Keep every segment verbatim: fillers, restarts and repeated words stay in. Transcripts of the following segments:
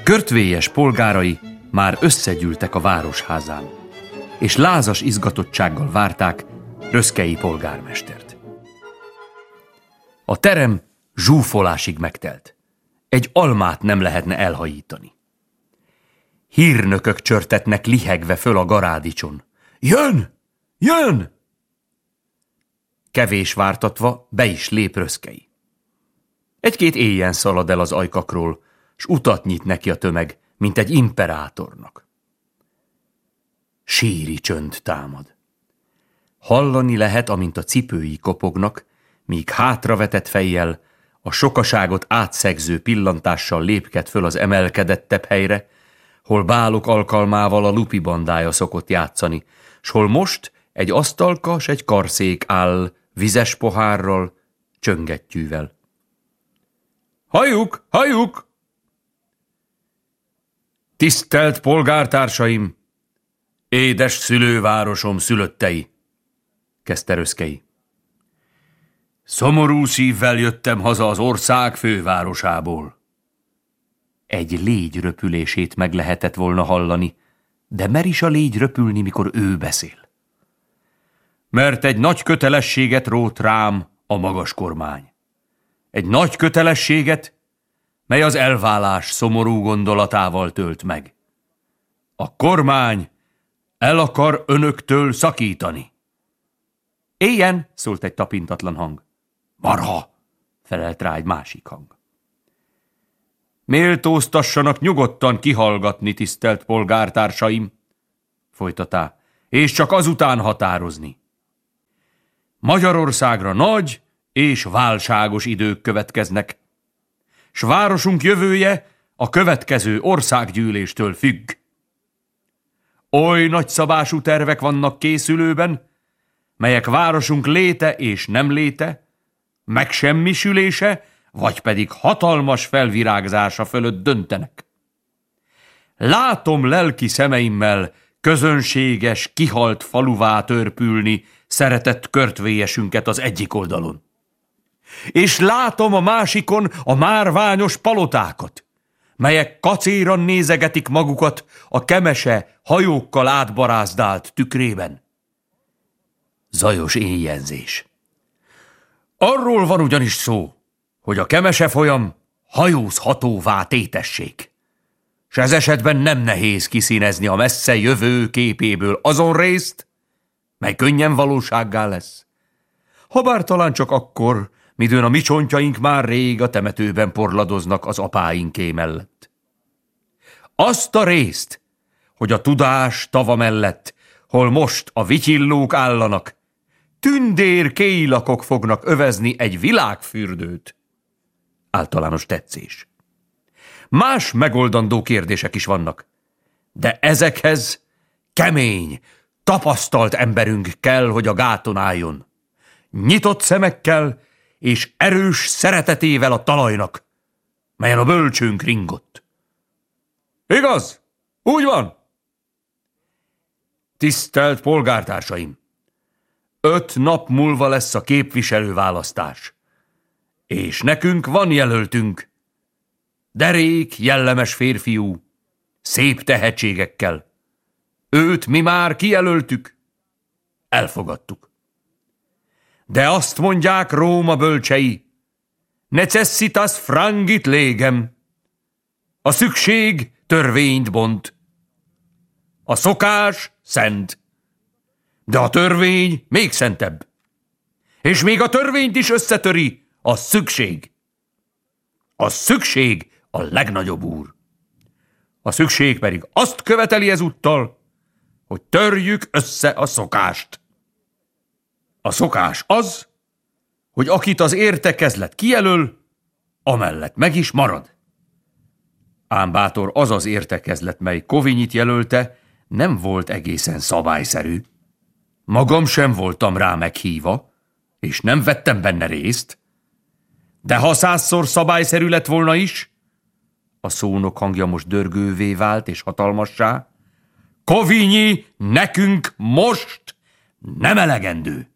Körtvélyes polgárai már összegyűltek a városházán, és lázas izgatottsággal várták Röszkei polgármestert. A terem zsúfolásig megtelt. Egy almát nem lehetne elhajítani. Hírnökök csörtetnek lihegve föl a garádicson. Jön! Jön! Kevés vártatva be is lép Röszkei. Egy-két éjjel szalad el az ajkakról, s utat nyit neki a tömeg, mint egy imperátornak. Síri csönd támad. Hallani lehet, amint a cipői kopognak, míg hátravetett fejjel, a sokaságot átszegző pillantással lépked föl az emelkedettebb helyre, hol bálok alkalmával a lupi bandája szokott játszani, s hol most egy asztalka s egy karszék áll vizes pohárral, csöngettyűvel. Hajuk, hajuk! Tisztelt polgártársaim! Édes szülővárosom szülöttei! Kezdte Röszkei. Szomorú szívvel jöttem haza az ország fővárosából. Egy légy röpülését meg lehetett volna hallani, de mer is a légy röpülni, mikor ő beszél? Mert egy nagy kötelességet rótt rám a magas kormány. Egy nagy kötelességet, mely az elválás szomorú gondolatával tölt meg. A kormány el akar önöktől szakítani. Éljen, szólt egy tapintatlan hang. Marha, felelt rá egy másik hang. Méltóztassanak nyugodtan kihallgatni, tisztelt polgártársaim, folytatá, és csak azután határozni. Magyarországra nagy és válságos idők következnek, s városunk jövője a következő országgyűléstől függ. Oly nagyszabású tervek vannak készülőben, melyek városunk léte és nem léte, megsemmisülése, vagy pedig hatalmas felvirágzása fölött döntenek. Látom lelki szemeimmel közönséges, kihalt faluvá törpülni szeretett körtvélyesünket az egyik oldalon. És látom a másikon a márványos palotákat, melyek kacéran nézegetik magukat a kemese, hajókkal átbarázdált tükrében. Zajos éjjenzés. Arról van ugyanis szó, hogy a kemese folyam hajózhatóvá tétessék, s ez esetben nem nehéz kiszínezni a messze jövő képéből azon részt, mely könnyen valósággá lesz. Habár talán csak akkor, midőn a mi csontjaink már rég a temetőben porladoznak az apáinké mellett. Azt a részt, hogy a tudás tava mellett, hol most a vityillók állanak, tündér kéilakok fognak övezni egy világfürdőt. Általános tetszés. Más megoldandó kérdések is vannak, de ezekhez kemény, tapasztalt emberünk kell, hogy a gáton álljon. Nyitott szemekkel és erős szeretetével a talajnak, melyen a bölcsőnk ringott. Igaz? Úgy van? Tisztelt polgártársaim! Öt nap múlva lesz a képviselőválasztás, és nekünk van jelöltünk. Derék, jellemes férfiú, szép tehetségekkel. Őt mi már kijelöltük, elfogadtuk. De azt mondják Róma bölcsei, necessitas frangit legem. A szükség törvényt bont. A szokás szent, de a törvény még szentebb. És még a törvényt is összetöri a szükség. A szükség a legnagyobb úr. A szükség pedig azt követeli ezúttal, hogy törjük össze a szokást. A szokás az, hogy akit az értekezlet kijelöl, amellett meg is marad. Ám bátor, az az értekezlet, mely Kovinyit jelölte, nem volt egészen szabályszerű. Magam sem voltam rá meghívva, és nem vettem benne részt. De ha százszor szabályszerű lett volna is, a szónok hangja most dörgővé vált és hatalmassá, Kovinyi nekünk most nem elegendő.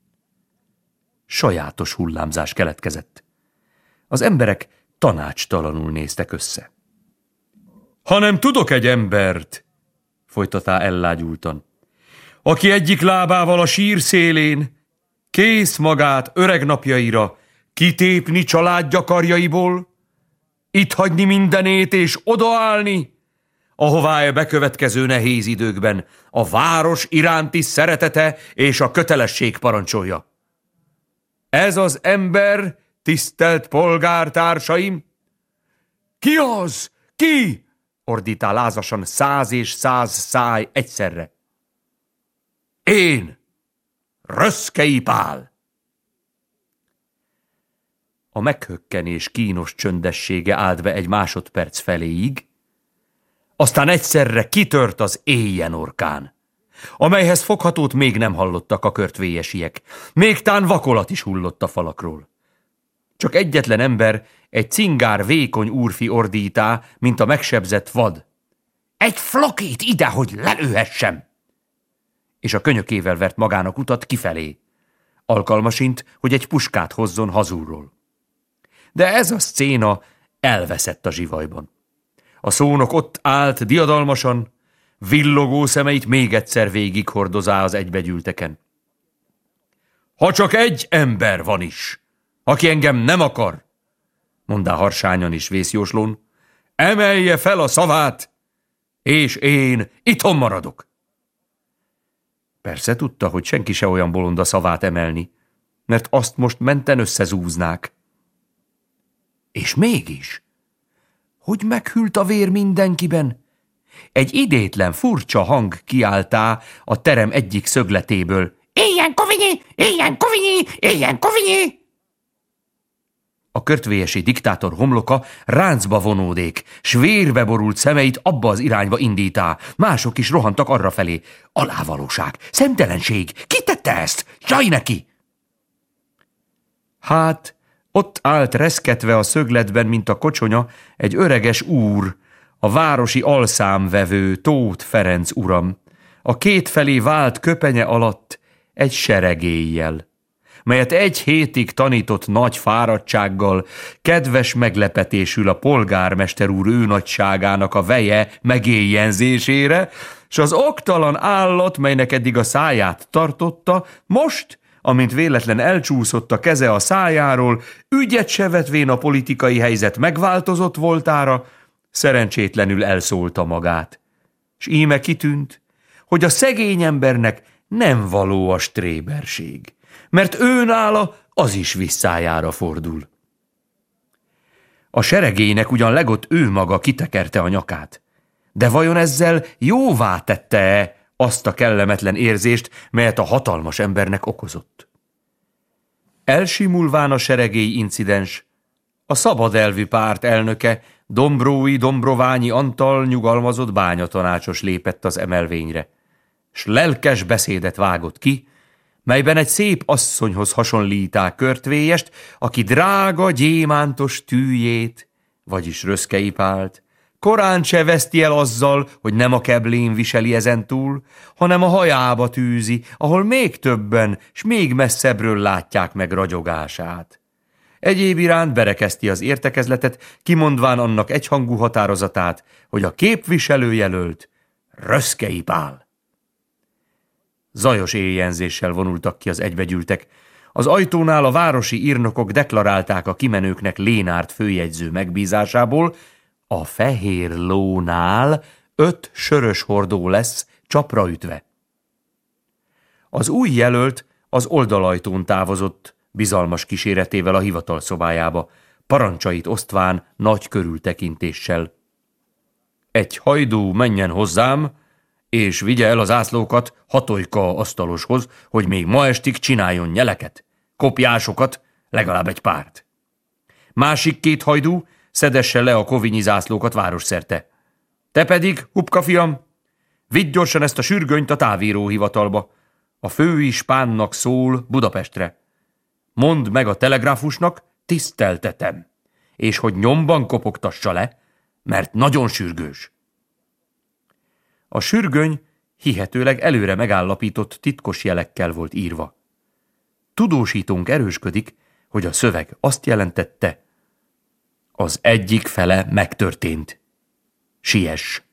Sajátos hullámzás keletkezett. Az emberek tanácstalanul néztek össze. hanem tudok egy embert, folytatá ellágyultan, aki egyik lábával a sír szélén kész magát öreg napjaira kitépni családja karjaiból, itt hagyni mindenét és odaállni, ahová e bekövetkező nehéz időkben a város iránti szeretete és a kötelesség parancsolja. Ez az ember, tisztelt polgártársaim? Ki az? Ki? Ordítál lázasan száz és száz száj egyszerre. Én, Röszkei Pál. A meghökkenés kínos csöndessége állt be egy másodperc feléig, aztán egyszerre kitört az éjjen orkán, amelyhez foghatót még nem hallottak a körtvélyesiek, még tán vakolat is hullott a falakról. Csak egyetlen ember, egy cingár vékony úrfi ordítá, mint a megsebzett vad. Egy flokét ide, hogy lelőhessem! És a könyökével vert magának utat kifelé, alkalmasint, hogy egy puskát hozzon hazulról. De ez a szcéna elveszett a zsivajban. A szónok ott állt diadalmasan, villogó szemeit még egyszer végig hordozá az egybegyűlteken. Ha csak egy ember van is, aki engem nem akar, mondá harsányan és vészjóslón, emelje fel a szavát, és én itthon maradok. Persze tudta, hogy senki se olyan bolond a szavát emelni, mert azt most menten összezúznák. És mégis, hogy meghűlt a vér mindenkiben, egy idétlen, furcsa hang kiáltá a terem egyik szögletéből. Éljen Kovinyi! Éljen Kovinyi! Éljen Kovinyi! A körtvélyesi diktátor homloka ráncba vonódék, s vérbe borult szemeit abba az irányba indítá. Mások is rohantak arrafelé. Alávalóság, szemtelenség, ki tette ezt? Jaj neki! Hát, ott állt reszketve a szögletben, mint a kocsonya, egy öreges úr, a városi alszámvevő Tóth Ferenc uram, a kétfelé vált köpenye alatt egy seregélyjel, melyet egy hétig tanított nagy fáradtsággal, kedves meglepetésül a polgármester úr őnagyságának a veje megéjjenzésére, s az oktalan állat, melynek eddig a száját tartotta, most, amint véletlen elcsúszott a keze a szájáról, ügyet se vetvén a politikai helyzet megváltozott voltára, szerencsétlenül elszólta magát. S íme kitűnt, hogy a szegény embernek nem való a stréberség, mert őnála az is visszájára fordul. A seregélynek ugyan legott ő maga kitekerte a nyakát, de vajon ezzel jóvá tette-e azt a kellemetlen érzést, melyet a hatalmas embernek okozott? Elsimulván a seregély incidens, a szabadelvű párt elnöke, Dombrói Dombroványi Antal nyugalmazott bányatanácsos lépett az emelvényre, s lelkes beszédet vágott ki, melyben egy szép asszonyhoz hasonlítá körtvélyest, aki drága gyémántos tűjét, vagyis Röszkei Pált, korán se veszti el azzal, hogy nem a keblén viseli ezentúl, hanem a hajába tűzi, ahol még többen, s még messzebbről látják meg ragyogását. Egyéb iránt berekezti az értekezletet, kimondván annak egyhangú határozatát, hogy a képviselőjelölt Röszkei Pál. Zajos éjjenzéssel vonultak ki az egybegyűltek. Az ajtónál a városi írnokok deklarálták a kimenőknek Lénárt főjegyző megbízásából, a fehér lónál öt sörös hordó lesz csapra ütve. Az új jelölt az oldalajtón távozott, bizalmas kíséretével a hivatal szobájába, parancsait osztván nagy körültekintéssel. Egy hajdú menjen hozzám, és vigye el az ászlókat Hatolyka asztaloshoz, hogy még ma estig csináljon nyeleket, kopjásokat, legalább egy párt. Másik két hajdú szedesse le a kovinyi zászlókat városszerte. Te pedig, Hupka fiam, vidd gyorsan ezt a sürgönyt a távíróhivatalba. A főispánnak szól Budapestre. Mondd meg a telegráfusnak, tiszteltetem, és hogy nyomban kopogtassa le, mert nagyon sürgős. A sürgöny hihetőleg előre megállapított titkos jelekkel volt írva. Tudósítónk erősködik, hogy a szöveg azt jelentette, az egyik fele megtörtént. Siess!